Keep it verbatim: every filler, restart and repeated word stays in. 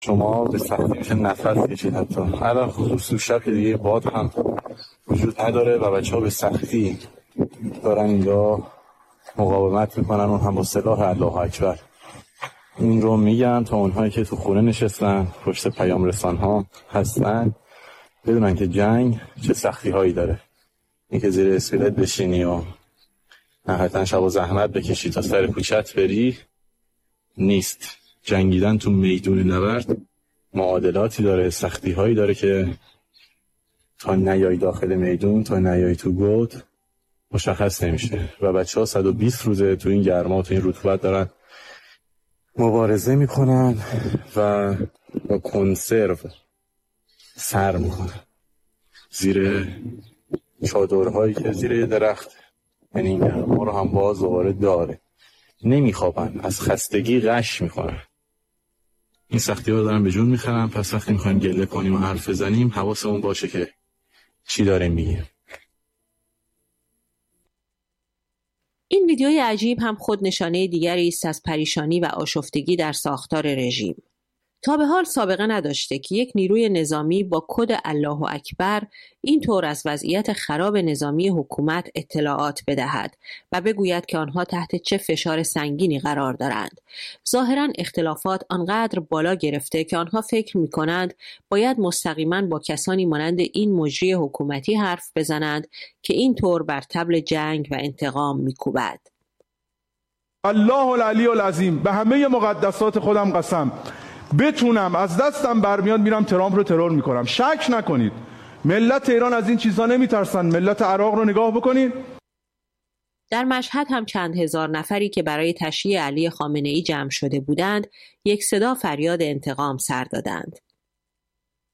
شما به سختی میشه نفس کشید. حتی الان خصوص شب که دیگه باد هم وجود نداره و بچه ها به سختی دارن اینجا مقاومت میکنن، اون هم با سلاح الله اکبر. این رو میگن تا اونهایی که تو خونه نشستن پشت پیام رسان ها هستن بدونن که جنگ چه سختی هایی داره. این که زیر اسکلت بشینی و نهایتاً شب و زحمت بکشی تا سر کوچت بری نیست. جنگیدن تو میدون نبرد معادلاتی داره، سختی هایی داره که تا نیای داخل میدون، تا نیای تو گود مشخص نمیشه. و بچه ها صد و بیست روزه تو این گرما و تو این رطوبت دارن مبارزه میکنن و با کنسرو سر میکنن زیر چادرهایی که زیر درخت، یعنی این گرما رو هم باز دوباره داره. نمیخوابن، از خستگی غش میکنن. این سختی ها دارن به جون میخرن. پس وقتی میخوایم گله کنیم و حرف بزنیم حواسمون باشه که چی داریم میگیم. این ویدیوی عجیب هم خود نشانه دیگری است از پریشانی و آشفتگی در ساختار رژیم. تا به حال سابقه نداشته که یک نیروی نظامی با کد الله اکبر اینطور از وضعیت خراب نظامی حکومت اطلاعات بدهد و بگوید که آنها تحت چه فشار سنگینی قرار دارند. ظاهراً اختلافات آنقدر بالا گرفته که آنها فکر می‌کنند باید مستقیما با کسانی مانند این مجری حکومتی حرف بزنند که اینطور بر طبل جنگ و انتقام می‌کوبد. الله العلی العظیم، به همه مقدسات خودم قسم، بتونم از دستم برمیاد میرم ترامپ رو ترور میکنم. شک نکنید ملت ایران از این چیزا نمیترسن. ملت عراق رو نگاه بکنید. در مشهد هم چند هزار نفری که برای تشییع علی خامنه‌ای جمع شده بودند یک صدا فریاد انتقام سر دادند.